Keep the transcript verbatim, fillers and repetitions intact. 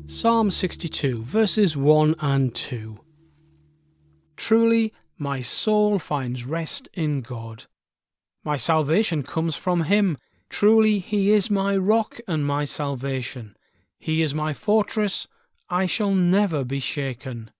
Psalm sixty-two, verses one and two. Truly, my soul finds rest in God. My salvation comes from him. Truly, he is my rock and my salvation. He is my fortress. I shall never be shaken.